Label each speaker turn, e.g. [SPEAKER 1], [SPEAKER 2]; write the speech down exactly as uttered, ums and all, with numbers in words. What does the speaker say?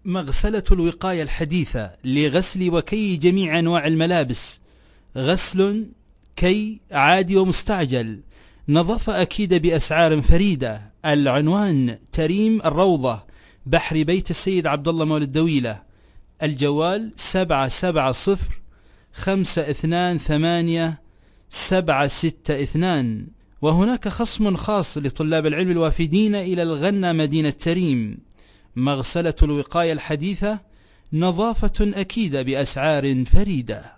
[SPEAKER 1] مغسلة الوقاية الحديثة لغسل وكي جميع أنواع الملابس، غسل كي عادي ومستعجل، نظافة أكيدة بأسعار فريدة. العنوان تريم الروضة، بحر بيت السيد عبد الله مولى الدويلة. الجوال سبعة سبعة صفر خمسة اثنان ثمانية سبعة ستة اثنان. وهناك خصم خاص لطلاب العلم الوافدين إلى الغنى مدينة تريم. مغسلة الوقاية الحديثة، نظافة أكيدة بأسعار فريدة.